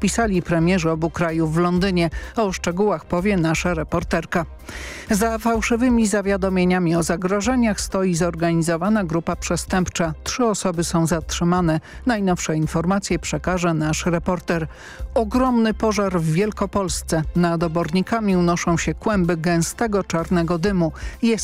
podpisali premierzy obu krajów w Londynie. O szczegółach powie nasza reporterka. Za fałszywymi zawiadomieniami o zagrożeniach stoi zorganizowana grupa przestępcza. 3 osoby są zatrzymane. Najnowsze informacje przekaże nasz reporter. Ogromny pożar w Wielkopolsce. Nad obornikami unoszą się kłęby gęstego czarnego dymu. Jest